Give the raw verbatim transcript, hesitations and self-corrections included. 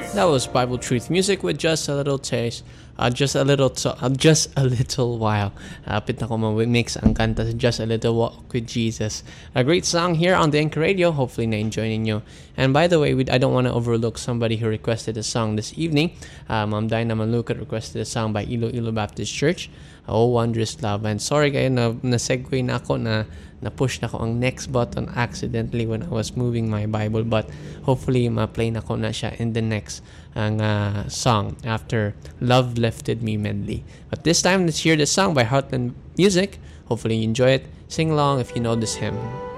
That was Bible Truth Music with Just a Little Taste. Uh, just a little to- uh, just a little while. Apit na ko ma-mix ang kanta sa Just a Little Walk with Jesus. A great song here on the Anchor Radio. Hopefully na-enjoy ninyo. And by the way, we, I don't want to overlook somebody who requested a song this evening. Uh, Ma'am Dinah Malukat requested a song by Iloilo Baptist Church. Oh, Wondrous Love. And sorry kayo, na, na-segue na ako na na-push na ko ang next button accidentally when I was moving my Bible. But hopefully, ma-play na ko na siya in the next ang uh, song after Love Lifted Me medley. But this time, let's hear the song by Heartland Music. Hopefully you enjoy it. Sing along if you know this hymn.